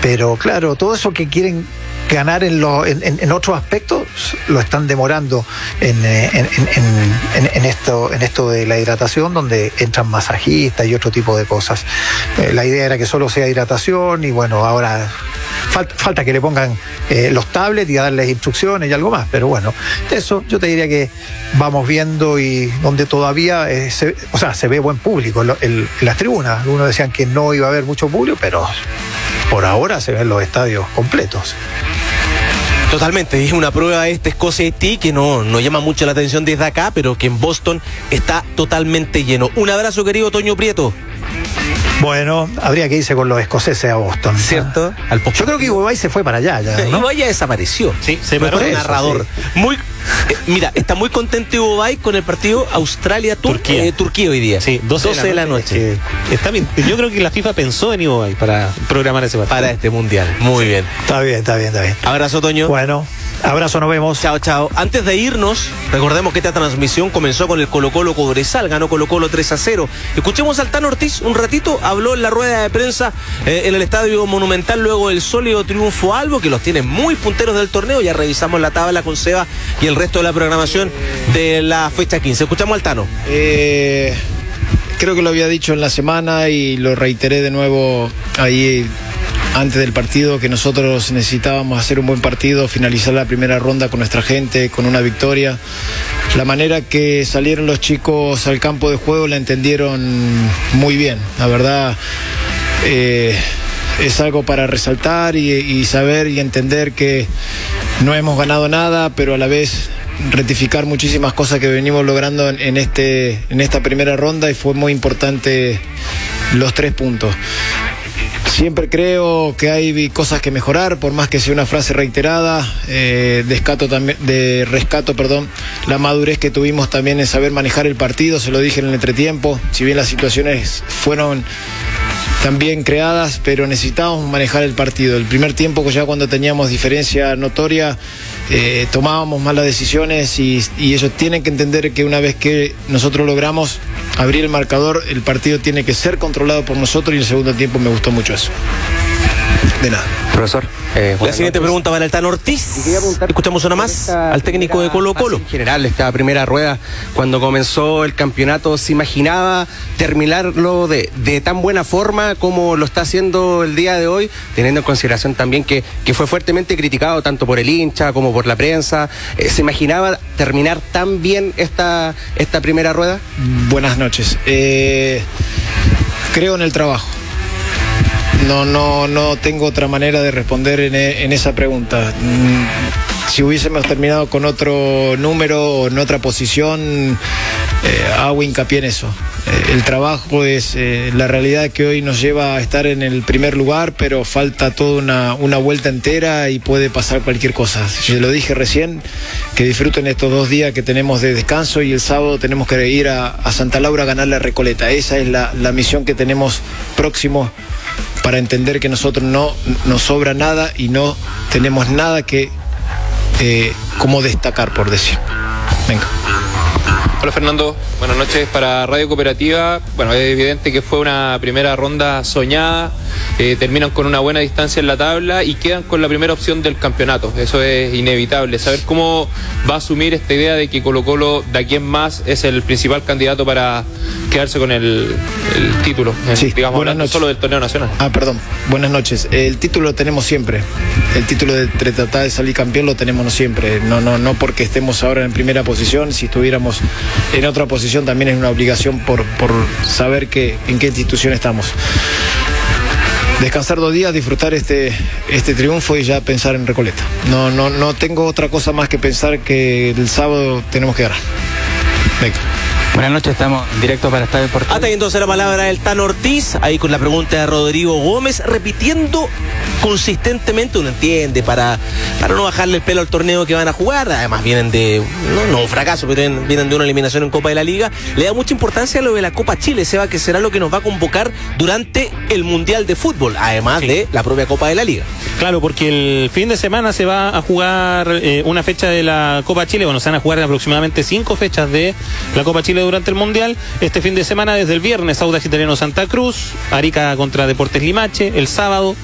Pero claro, todo eso que quieren ganar en otros aspectos lo están demorando en esto de la hidratación, donde entran masajistas y otro tipo de cosas. La idea era que solo sea hidratación y bueno, ahora falta que le pongan los tablets y a darles instrucciones y algo más, pero bueno, eso yo te diría que vamos viendo, y donde todavía se ve buen público en las tribunas. Algunos decían que no iba a haber mucho público, pero por ahora se ven los estadios completos. Totalmente, es una prueba Escocia-Haití que no llama mucho la atención desde acá, pero que en Boston está totalmente lleno. Un abrazo, querido Toño Prieto. Bueno, habría que irse con los escoceses a Boston, ¿cierto? Yo creo que Ibobay se fue para allá ya, ¿no? Ibobay ya desapareció. Sí, se paró el narrador. Sí. Mira, está muy contento Ibobay con el partido Australia-Turquía hoy día. Sí, 12 de la noche. Está bien. Yo creo que la FIFA pensó en Ibobay para programar ese partido. Para este mundial. Muy bien. Está bien. Abrazo, Toño. Bueno, abrazo, nos vemos. Chao. Antes de irnos, recordemos que esta transmisión comenzó con el Colo-Colo Cobresal, ganó Colo-Colo 3-0. Escuchemos al Tano Ortiz un ratito, habló en la rueda de prensa en el Estadio Monumental luego del sólido triunfo Albo, que los tiene muy punteros del torneo. Ya revisamos la tabla con Seba y el resto de la programación de la fecha 15. Escuchamos al Tano. Creo que lo había dicho en la semana y lo reiteré de nuevo ahí antes del partido, que nosotros necesitábamos hacer un buen partido, finalizar la primera ronda con nuestra gente, con una victoria. La manera que salieron los chicos al campo de juego la entendieron muy bien, la verdad. Es algo para resaltar y saber y entender que no hemos ganado nada, pero a la vez rectificar muchísimas cosas que venimos logrando en esta primera ronda, y fue muy importante los 3 puntos. Siempre creo que hay cosas que mejorar, por más que sea una frase reiterada. Rescato la madurez que tuvimos también en saber manejar el partido, se lo dije en el entretiempo. Si bien las situaciones fueron también creadas, pero necesitábamos manejar el partido. El primer tiempo, ya cuando teníamos diferencia notoria, tomábamos malas decisiones, y ellos tienen que entender que una vez que nosotros logramos abrir el marcador, el partido tiene que ser controlado por nosotros, y el segundo tiempo me gustó mucho eso. De nada. Profesor, la siguiente pregunta para el Tano Ortiz. Escuchamos una más al técnico de Colo-Colo. En general, esta primera rueda, cuando comenzó el campeonato, ¿se imaginaba terminarlo de tan buena forma como lo está haciendo el día de hoy, teniendo en consideración también que fue fuertemente criticado tanto por el hincha como por la prensa? ¿Se imaginaba terminar tan bien esta primera rueda? Buenas noches. Creo en el trabajo. No tengo otra manera de responder en esa pregunta. Si hubiésemos terminado con otro número o en otra posición, hago hincapié en eso. El trabajo es la realidad que hoy nos lleva a estar en el primer lugar, pero falta toda una vuelta entera y puede pasar cualquier cosa. Yo lo dije recién, que disfruten estos 2 días que tenemos de descanso, y el sábado tenemos que ir a Santa Laura a ganar la Recoleta. Esa es la misión que tenemos próximo, para entender que nosotros no nos sobra nada y no tenemos nada que como destacar, por decir. Venga. Hola Fernando, buenas noches para Radio Cooperativa. Bueno, es evidente que fue una primera ronda soñada, terminan con una buena distancia en la tabla y quedan con la primera opción del campeonato. Eso es inevitable. Saber cómo va a asumir esta idea de que Colo-Colo de aquí en más es el principal candidato para quedarse con el título, sí, digamos, hablando solo del torneo nacional. Perdón, buenas noches. El título lo tenemos siempre. El título de tratar de salir campeón lo tenemos siempre. No porque estemos ahora en primera posición. Si estuviéramos en otra posición también es una obligación por saber en qué institución estamos. Descansar 2 días, disfrutar este triunfo y ya pensar en Recoleta. No tengo otra cosa más que pensar que el sábado tenemos que ganar. Venga. Buenas noches, estamos en directo para Estadio Portal. Hasta ahí entonces la palabra del Tano Ortiz, ahí con la pregunta de Rodrigo Gómez, repitiendo consistentemente, uno entiende, para no bajarle el pelo al torneo que van a jugar. Además vienen de, no un fracaso, pero vienen de una eliminación en Copa de la Liga. Le da mucha importancia a lo de la Copa Chile, Seba, que será lo que nos va a convocar durante el Mundial de Fútbol, además de la propia Copa de la Liga. Claro, porque el fin de semana se va a jugar una fecha de la Copa Chile. Bueno, se van a jugar aproximadamente 5 fechas de la Copa Chile durante el Mundial. Este fin de semana, desde el viernes, Audax Italiano Santa Cruz, Arica contra Deportes Limache, el sábado Coquimbo Unión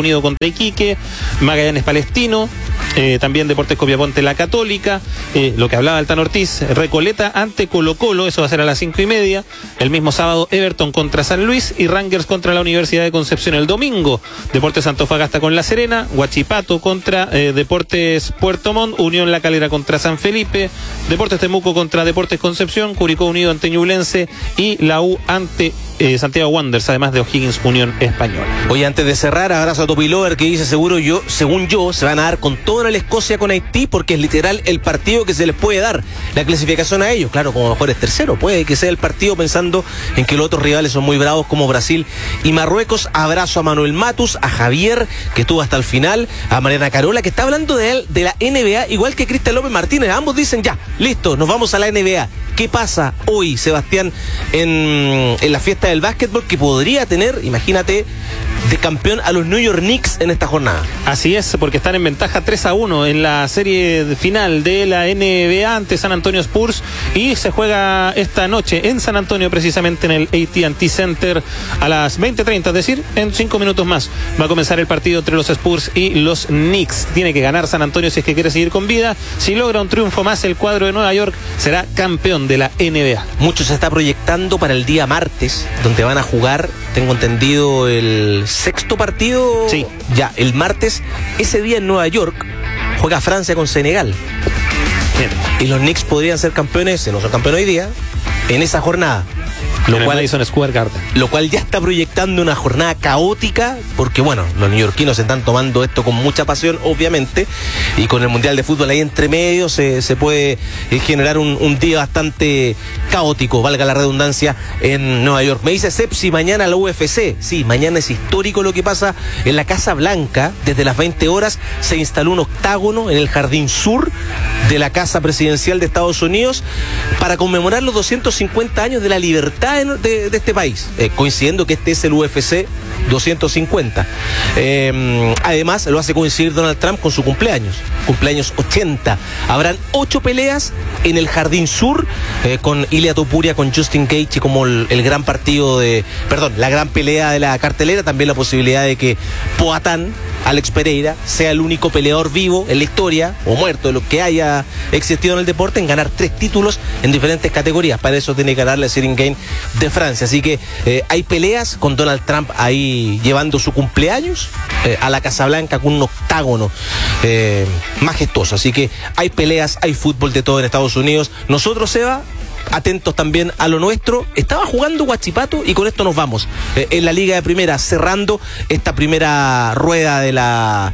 Unido contra Iquique, Magallanes Palestino, también Deportes Copiapó ante La Católica, lo que hablaba el Tano Ortiz, Recoleta ante Colo-Colo, eso va a ser a las 5:30. El mismo sábado Everton contra San Luis y Rangers contra la Universidad de Concepción. El domingo Deportes Antofagasta con La Serena, Huachipato contra Deportes Puerto Montt, Unión La Calera contra San Felipe, Deportes Temuco contra Deportes Concepción, Curicó Unido ante Ñublense y la U ante Santiago Wanderers, además de O'Higgins Unión Española. Oye, antes de cerrar, abrazo a Topilover que dice, según yo, se van a dar con todo en la Escocia con Haití, porque es literal el partido que se les puede dar la clasificación a ellos. Claro, como mejor es tercero, puede que sea el partido pensando en que los otros rivales son muy bravos como Brasil y Marruecos. Abrazo a Manuel Matus, a Javier, que estuvo hasta el final, a Mariana Carola, que está hablando de la NBA, igual que Cristian López Martínez. Ambos dicen, ya, listo, nos vamos a la NBA. ¿Qué pasa hoy, Sebastián, en la fiesta del básquetbol, que podría tener, imagínate, de campeón a los New York Knicks en esta jornada? Así es, porque están en ventaja 3-1 en la serie final de la NBA ante San Antonio Spurs, y se juega esta noche en San Antonio, precisamente en el AT&T Center a las 20:30, es decir, en 5 minutos más va a comenzar el partido entre los Spurs y los Knicks. Tiene que ganar San Antonio si es que quiere seguir con vida. Si logra un triunfo más, el cuadro de Nueva York será campeón de la NBA. Mucho se está proyectando para el día martes, donde van a jugar, tengo entendido, el sexto partido. Sí. Ya, el martes, ese día en Nueva York, juega Francia con Senegal. Bien. Y los Knicks podrían ser campeones, si no son campeones hoy día, en esa jornada. Lo cual Madison Square Garden. Lo cual ya está proyectando una jornada caótica, porque bueno, los neoyorquinos se están tomando esto con mucha pasión, obviamente, y con el Mundial de Fútbol ahí entre medio se puede generar un día bastante caótico, valga la redundancia, en Nueva York. Me dice Sepsi, mañana la UFC. Sí, mañana es histórico lo que pasa en la Casa Blanca. Desde las 20 horas se instaló un octágono en el jardín sur de la Casa Presidencial de Estados Unidos para conmemorar los 250 años de la libertad de este país, coincidiendo que este es el UFC 250. Además lo hace coincidir Donald Trump con su cumpleaños 80. Habrán 8 peleas en el Jardín Sur, con Ilia Topuria, con Justin Gaethje como el gran partido la gran pelea de la cartelera. También la posibilidad de que Poatán, Alex Pereira, sea el único peleador vivo en la historia, o muerto, de lo que haya existido en el deporte, en ganar 3 títulos en diferentes categorías. Para eso tiene que ganarle a Cyril Gane de Francia. Así que hay peleas con Donald Trump ahí llevando su cumpleaños a la Casa Blanca con un octágono majestuoso. Así que hay peleas, hay fútbol de todo en Estados Unidos. Nosotros, Seba, atentos también a lo nuestro. Estaba jugando Huachipato y con esto nos vamos en la Liga de Primera, cerrando esta primera rueda de la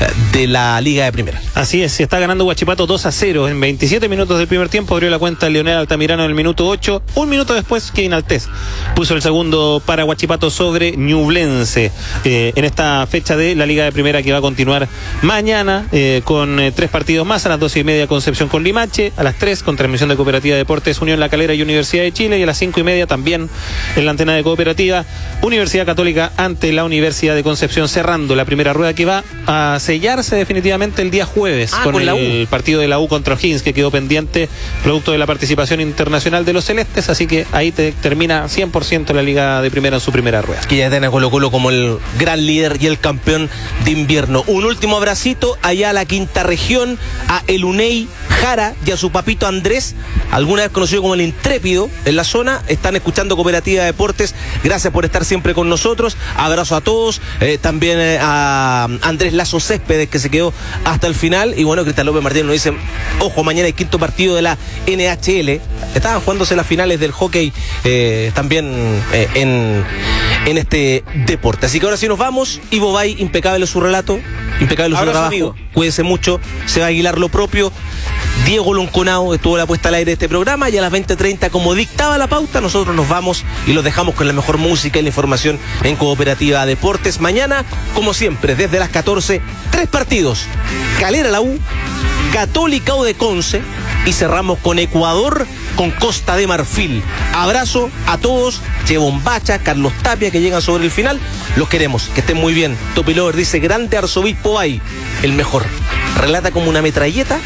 Liga de Primera. Así es, se está ganando Huachipato 2-0 en 27 minutos del primer tiempo. Abrió la cuenta Leonel Altamirano en el minuto 8. Un minuto después, Kevin Altés puso el segundo para Huachipato sobre Ñublense, en esta fecha de la Liga de Primera, que va a continuar mañana con 3 partidos más. A las 12:30 Concepción con Limache, a las 3 con transmisión de Cooperativa Deportes Unión La Calera y Universidad de Chile, y a las 5:30 también en la antena de Cooperativa Universidad Católica ante la Universidad de Concepción, cerrando la primera rueda, que va a sellarse definitivamente el día jueves con el partido de la U contra O'Higgins, que quedó pendiente producto de la participación internacional de los celestes. Así que ahí termina 100% la Liga de Primera en su primera rueda, que ya tiene a Colo-Colo como el gran líder y el campeón de invierno. Un último abracito allá a la quinta región, a el Unei Jara y a su papito Andrés, alguna vez conocido como el Intrépido, en la zona. Están escuchando Cooperativa Deportes. Gracias por estar siempre con nosotros. Abrazo a todos. También a Andrés Lazo Céspedes, que se quedó hasta el final. Y bueno, Cristian López Martínez nos dice, ojo, mañana hay quinto partido de la NHL. Estaban jugándose las finales del hockey también en este deporte. Así que ahora sí nos vamos. Ivo Bay, impecable su relato, impecable su trabajo. Amigo. Cuídense mucho. Se va a Aguilar lo propio. Diego Lonconao estuvo la puesta al aire de este programa, y a las 20:30, como dictaba la pauta, nosotros nos vamos y los dejamos con la mejor música y la información en Cooperativa Deportes. Mañana, como siempre, desde las 14, 3 partidos: Calera la U, Católica U de Conce, y cerramos con Ecuador con Costa de Marfil. Abrazo a todos, Che Bombacha, Carlos Tapia, que llegan sobre el final. Los queremos, que estén muy bien. Topi Lover dice, grande Arzobispo Bay, el mejor. Relata como una metralleta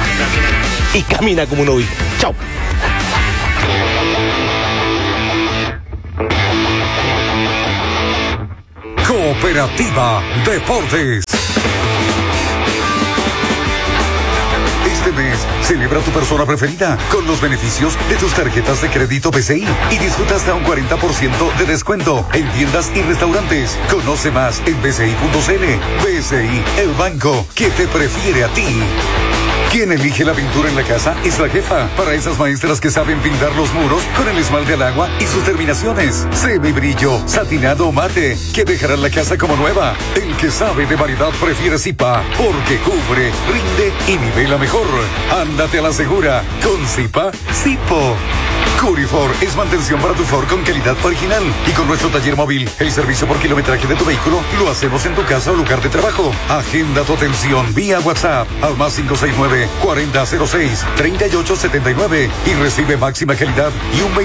y camina como un obispo. Chao. Cooperativa Deportes. Este mes, celebra tu persona preferida con los beneficios de tus tarjetas de crédito BCI y disfruta hasta un 40% de descuento en tiendas y restaurantes. Conoce más en bci.cl. BCI, el banco que te prefiere a ti. Quien elige la pintura en la casa es la jefa. Para esas maestras que saben pintar los muros con el esmalte al agua y sus terminaciones. Semibrillo, satinado o mate, que dejarán la casa como nueva. El que sabe de variedad prefiere Zipa, porque cubre, rinde y nivela mejor. Ándate a la segura con Zipa, Zipo. Curifor es mantención para tu Ford con calidad original. Y con nuestro taller móvil, el servicio por kilometraje de tu vehículo, lo hacemos en tu casa o lugar de trabajo. Agenda tu atención vía WhatsApp al más 569-4006-3879 y recibe máxima calidad y un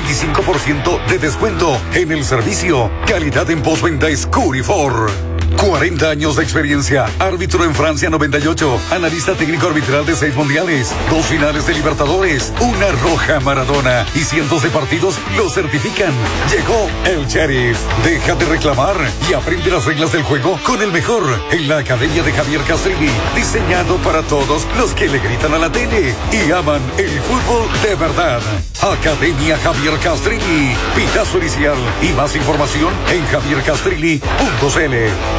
25% de descuento en el servicio. Calidad en postventa es Curifor. 40 años de experiencia, árbitro en Francia 98, analista técnico arbitral de 6 mundiales, 2 finales de Libertadores, una roja Maradona y cientos de partidos lo certifican. Llegó el Sheriff. Deja de reclamar y aprende las reglas del juego con el mejor en la Academia de Javier Castrilli, diseñado para todos los que le gritan a la tele y aman el fútbol de verdad. Academia Javier Castrilli, pitazo inicial y más información en javiercastrilli.cl.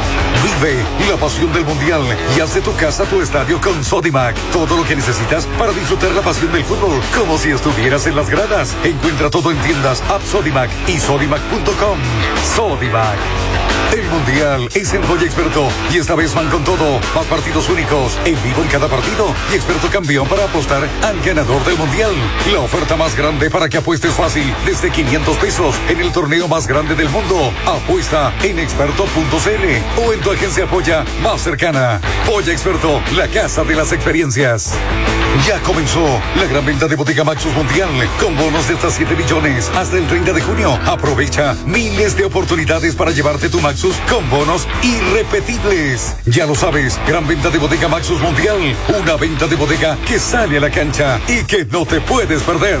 Vive la pasión del Mundial y haz de tu casa tu estadio con Sodimac. Todo lo que necesitas para disfrutar la pasión del fútbol, como si estuvieras en las gradas. Encuentra todo en tiendas App Sodimac y Sodimac.com. Sodimac. El Mundial es en Joya Experto y esta vez van con todo. Más partidos únicos, en vivo en cada partido y experto campeón para apostar al ganador del Mundial. La oferta más grande para que apuestes fácil, desde 500 pesos en el torneo más grande del mundo. Apuesta en experto.cl o en tu agencia Polla más cercana. Polla Experto, la casa de las experiencias. Ya comenzó la gran venta de Bodega Maxus Mundial con bonos de hasta 7 millones hasta el 30 de junio. Aprovecha miles de oportunidades para llevarte tu Maxus con bonos irrepetibles. Ya lo sabes, gran venta de Bodega Maxus Mundial. Una venta de bodega que sale a la cancha y que no te puedes perder.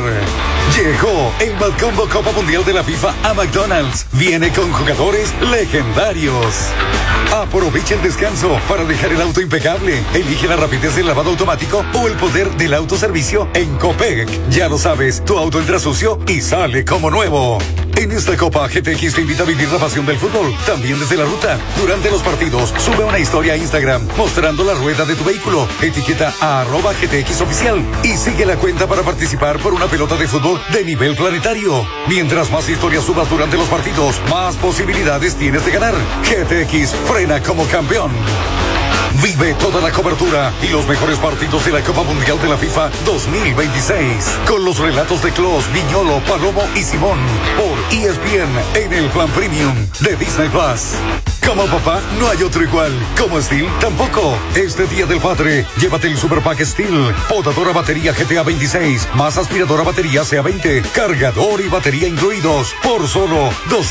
Llegó el Malcombo Copa Mundial de la FIFA a McDonald's. Viene con jugadores legendarios. Aprovecha el descanso para dejar el auto impecable. Elige la rapidez del lavado automático o el poder del autoservicio en Copec. Ya lo sabes, tu auto entra sucio y sale como nuevo. En esta Copa, GTX te invita a vivir la pasión del fútbol, también desde la ruta. Durante los partidos, sube una historia a Instagram mostrando la rueda de tu vehículo. Etiqueta a @GTX Oficial y sigue la cuenta para participar por una pelota de fútbol de nivel planetario. Mientras más historias subas durante los partidos, más posibilidades tienes de ganar. GTX frena como campeón. Vive toda la cobertura y los mejores partidos de la Copa Mundial de la FIFA 2026. Con los relatos de Klos, Viñolo, Palomo y Simón. Por ESPN en el plan premium de Disney Plus. Como papá, no hay otro igual. Como Steel, tampoco. Este Día del Padre, llévate el Super Pack Steel. Podadora batería GTA 26, más aspiradora batería CA20, cargador y batería incluidos, por solo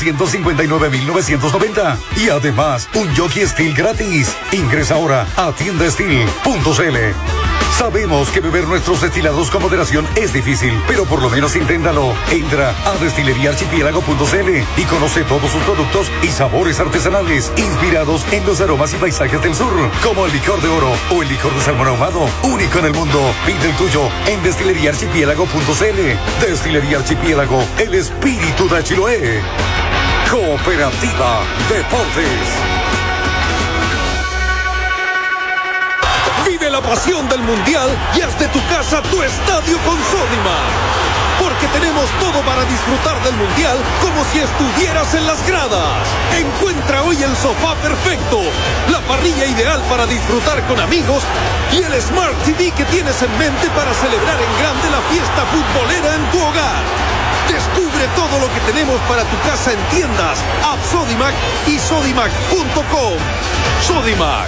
259,990. Y además, un jockey Steel gratis. Ingresa ahora a tiendasteel.cl. Sabemos que beber nuestros destilados con moderación es difícil, pero por lo menos inténtalo. Entra a destileriarchipiélago.cl y conoce todos sus productos y sabores artesanales inspirados en los aromas y paisajes del sur, como el licor de oro o el licor de salmón ahumado, único en el mundo. Pide el tuyo en destileriarchipiélago.cl. Destilería Archipiélago, el espíritu de Chiloé. Cooperativa Deportes. Vive la pasión del Mundial y haz de tu casa tu estadio con Sodimac. Porque tenemos todo para disfrutar del Mundial como si estuvieras en las gradas. Encuentra hoy el sofá perfecto, la parrilla ideal para disfrutar con amigos y el Smart TV que tienes en mente para celebrar en grande la fiesta futbolera en tu hogar. Descubre todo lo que tenemos para tu casa en tiendas, App Sodimac y Sodimac.com. Sodimac.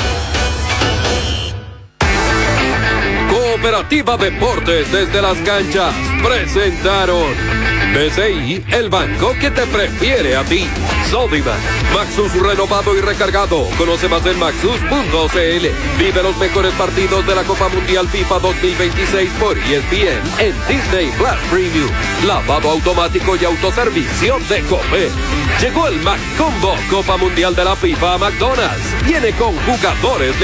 Cooperativa Deportes desde las canchas presentaron BCI, el banco que te prefiere a ti. Sodimac, Maxus renovado y recargado. Conoce más en maxus.cl. Vive los mejores partidos de la Copa Mundial FIFA 2026 por ESPN en Disney Plus Premium. Lavado automático y autoservicio de Cope. Llegó el Mac Combo Copa Mundial de la FIFA a McDonald's. Viene con jugadores